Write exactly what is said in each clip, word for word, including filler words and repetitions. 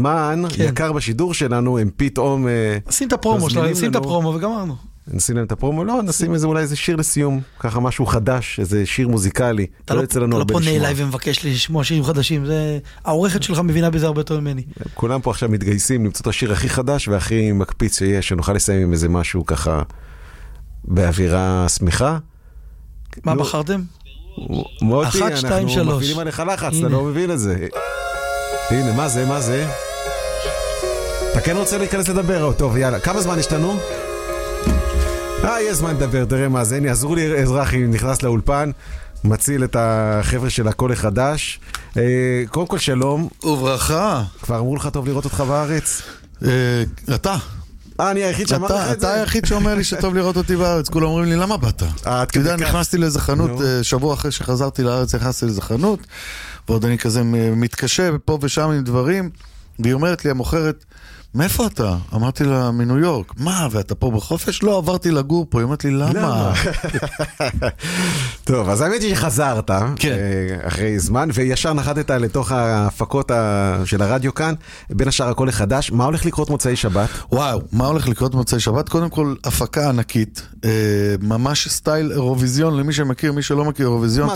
זמן יקר בשידור שלנו, הם פתאום... נשים את הפרומו שלנו, נשים את הפרומו וגמרנו. נשים להם את הפרומו, לא, נשים איזה אולי איזה שיר לסיום, ככה משהו חדש, איזה שיר מוזיקלי. אתה לא פונה אליי ומבקש לי לשמוע שירים חדשים, העורכת שלך מבינה בזה הרבה יותר ממני. כולם פה עכשיו מתגייסים למצוא את השיר הכי חדש והכי מקפיץ שיש, שנוכל לסיים עם איזה משהו ככה באווירה שמחה. מה בחרתם? מוטי, אנחנו מפעילים עליך לחץ, אתה לא מבין את זה. הנה, מה זה, מה זה? אתה כן רוצה להיכנס לדבר? טוב, יאללה, כמה זמן יש לנו? אה, יש זמן לדבר, תראה מה זה, הנה, עזרו לי אזרחי, נכנס לאולפן, מציל את החבר'ה של הקול החדש. קודם כל שלום. וברכה. כבר אמרו לך טוב לראות אותך בארץ? אתה. אה, אני היחיד שאמר לך את זה? אתה היחיד שאומר לי שטוב לראות אותי בארץ, כולם אומרים לי, למה באת? אתה יודע, נכנסתי לאיזה חנות, שבוע אחרי שחזרתי לארץ, נכנסתי לאיזה חנות, ועוד אני כזה מתקשה פה ושם עם דברים, והיא אומרת לי, המוכרת, מאיפה אתה? אמרתי לה, מניו יורק. מה, ואתה פה בחופש? לא, עברתי לגור פה. היא אומרת לי, למה? טוב, אז האמת היא שחזרת אחרי זמן, וישר נחתת לתוך ההפקות של הרדיו כאן, בין השאר הכל לחדש. מה הולך לקרות מוצאי שבת? וואו, מה הולך לקרות מוצאי שבת? קודם כל, הפקה ענקית, ממש סטייל אירוויזיון, למי שמכיר, מי שלא מכיר אירוויזיון,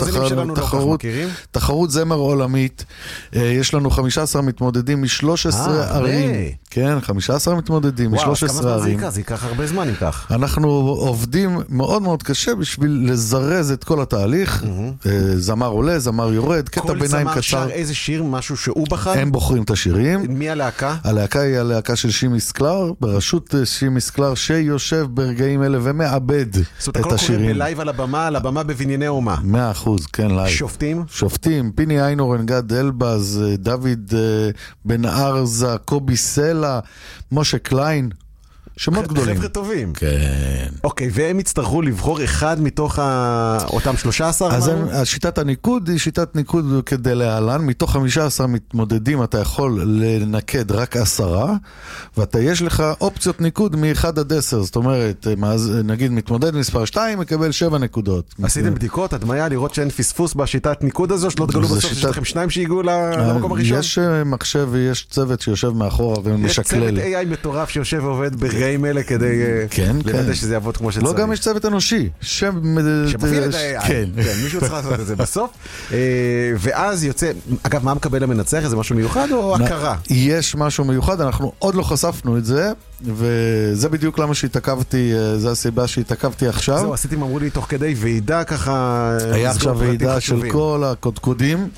תחרות זמר עולמית. יש לנו חמישה עשר מתמודדים מ-שלוש עשרה ערים. כן, חמישה עשר מתמודדים, מ-שלוש עשרה ערים. וואו, זה ייקח הרבה זמן אם כך. אנחנו עובדים מאוד מאוד קשה בשביל לזרז את כל התהליך. זמר עולה, זמר יורד, קטע ביניים קצר. כל זמר שר איזה שיר, משהו שהוא בחר? הם בוחרים את השירים. מי הלהקה? הלהקה היא הלהקה של שימי סקלר, בראשות שימי סקלר, שיושב ברגעים אלה ומעבד את השירים. זאת הכל קוראים בלייב על הבמה, על הבמה בבנייני אומה. מאה אחוז, כן, לייב. שופטים? שופטים, פיני איינורן, גד אלבז, דוד בן ארזה, קובי סלע, משה קליין, שמות גדולים. חבר'ה טובים. כן. אוקיי, והם יצטרכו לבחור אחד מתוך אותם שלושה עשר? אז שיטת הניקוד היא שיטת ניקוד כדי להלן, מתוך חמישה עשר מתמודדים אתה יכול לנקד רק עשרה, ואתה יש לך אופציות ניקוד מ-אחד עד עשר, זאת אומרת, נגיד מתמודד מספר שתיים, מקבל שבע נקודות. עשיתם בדיקות, הדמיה, לראות שאין פספוס בשיטת ניקוד הזו, שלא תגלו בסוף שיש לכם שניים שהגיעו למקום הראשון? יש מחשב ויש צוות שיושב מאחורה ומשקלל. יש צוות איי איי מטורף שיושב ועובד ברגעים אלה כדי לוודא שזה יעבוד כמו שצריך. לא, גם יש צוות אנושי. שמפעיל את ה-איי איי. כן, מישהו צריך לעשות את זה בסוף. ואז יוצא, אגב, מה מקבל המנצח? זה משהו מיוחד או הכרה? יש משהו מיוחד, אנחנו עוד לא חשפנו את זה, וזה בדיוק למה שהתעכבתי, זה הסיבה שהתעכבתי עכשיו. זהו, עשיתם, אמרו לי, תוך כדי ועידה ככה... היה עכשיו ועידה של כל הקודקודים,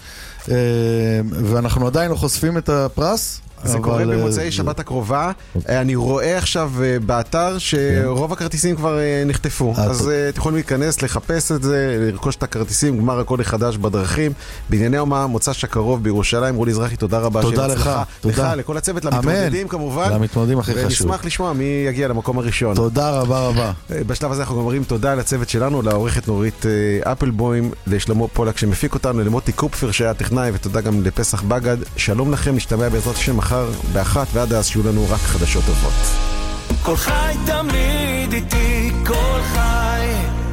ואנחנו עדיין לא חושפים את הפרס. זה קורה במוצאי שבת הקרובה. אני רואה עכשיו באתר שרוב הכרטיסים כבר נחטפו, אז אתם יכולים להיכנס, לחפש את זה, לרכוש את הכרטיסים. גמר הכל החדש בדרכים בענייני אומה, מוצ"ש הקרוב בירושלים. רולי אזרחי, תודה רבה. תודה לך, תודה לכל הצוות, למתמודדים כמובן, למתמודדים הכי חשוב, ונשמח לשמוע מי יגיע למקום הראשון. תודה רבה רבה. בשלב הזה אנחנו גם אומרים תודה לצוות שלנו, לעורכת נורית אפלבוים, לשלמה פולק שמפיק אותנו, למוטי קופפר שהיה טכנאי, ותודה גם לפסח בגד. שלום לכם, נשתמע בעזרת השם מחר באחת, ועד אז שיהיו לנו רק חדשות טובות. כל חי תמיד איתי, כל חי.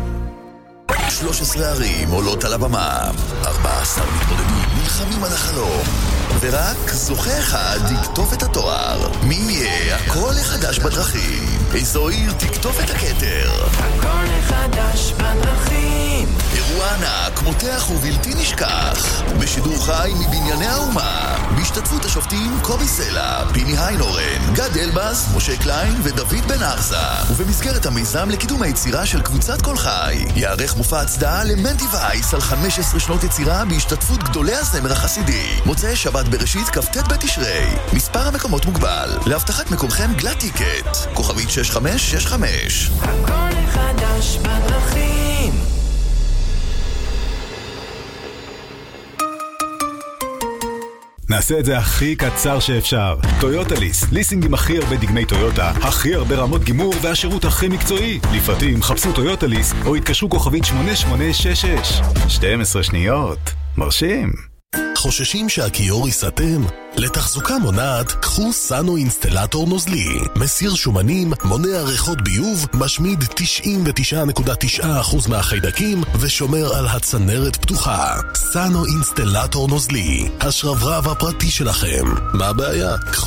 שלוש עשרה ערים עולות על הבמה, ארבע עשרה מתמודדים נלחמים על החלום, ורק זוכה אחד יקטוף את התואר. מי יהיה הקול החדש בדרכים? איזו עיר תקטוף את הכתר? הקול החדש בדרכים. אירוע ענק, מותח ובלתי נשכח, בשידור חי מבנייני האומה, בהשתתפות השופטים קובי סלע, פיני היינורן, גד אלבז, משה קליין ודוד בן ארזה, ובמסגרת המיזם לקידום היצירה של קבוצת כל חי יערך מופע הצדעה למנדי וייס על חמש עשרה שנות יצירה בהשתתפות גדולי הזמר החסידי. מוצאי שבת בראשית כ"ט בתשרי. מספר המקומות מוגבל. להבטחת מקומכם גלת טיקט, כוכבית שש חמש שש חמש. הכל חדש בדרכים. נעשה את זה הכי קצר שאפשר. טויוטה ליס, ליסינג עם הכי הרבה דגמי טויוטה, הכי הרבה רמות גימור והשירות הכי מקצועי. לפרטים חפשו טויוטה ליס או התקשרו כוכבית שמונה שמונה שש שש. שתים עשרה שניות. מרשים. חוששים שהכיור יסתם? לתחזוקה מונעת, קחו סאנו אינסטלטור נוזלי. מסיר שומנים, מונע ריחות ביוב, משמיד תשעים ותשע נקודה תשע אחוז מהחיידקים ושומר על הצנרת פתוחה. סאנו אינסטלטור נוזלי, השרברב הפרטי שלכם. מה הבעיה?